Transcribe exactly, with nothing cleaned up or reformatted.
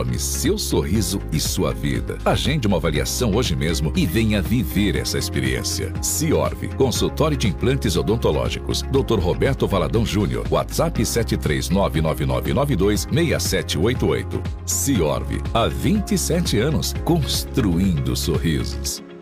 transforme seu sorriso e sua vida. Agende uma avaliação hoje mesmo e venha viver essa experiência. Ciorv, consultório de implantes odontológicos. doutor Roberto Valadão Júnior. WhatsApp sete três nove nove nove nove dois seis sete oito oito. Ciorv, há vinte e sete anos, construindo sorrisos.